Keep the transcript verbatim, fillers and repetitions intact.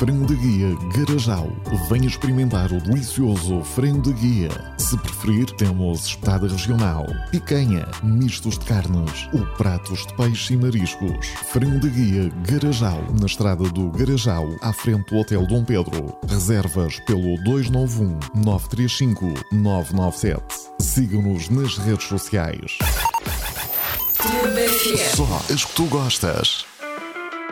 Frango da Guia Garajal. Venha experimentar o delicioso frango da Guia. Se preferir, temos espetada regional, picanha, mistos de carnes ou pratos de peixe e mariscos. Frango da Guia Garajal, na estrada do Garajal, à frente do Hotel Dom Pedro. Reservas pelo dois nove um, nove três cinco, nove nove sete. Siga-nos nas redes sociais. Só as que tu gostas.